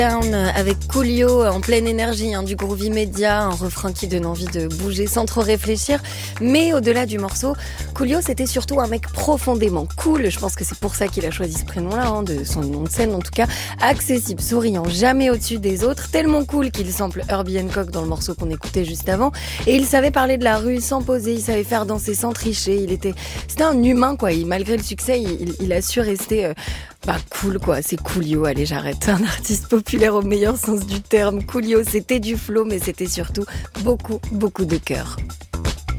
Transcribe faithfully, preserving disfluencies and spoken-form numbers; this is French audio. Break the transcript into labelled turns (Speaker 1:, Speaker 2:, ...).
Speaker 1: Avec Coolio en pleine énergie, hein, du groove immédiat, un refrain qui donne envie de bouger sans trop réfléchir. Mais au-delà du morceau, Coolio c'était surtout un mec profondément cool. Je pense que c'est pour ça qu'il a choisi ce prénom-là, hein, de son nom de scène en tout cas. Accessible, souriant, jamais au-dessus des autres, tellement cool qu'il sample Herbie Hancock dans le morceau qu'on écoutait juste avant. Et il savait parler de la rue sans poser, il savait faire danser sans tricher. Il était, c'était un humain quoi. Et malgré le succès, il, il a su rester euh, bah cool quoi. C'est Coolio. Allez, j'arrête. Un artiste populaire au meilleur sens du terme. Coolio, c'était du flow, mais c'était surtout beaucoup, beaucoup de cœur.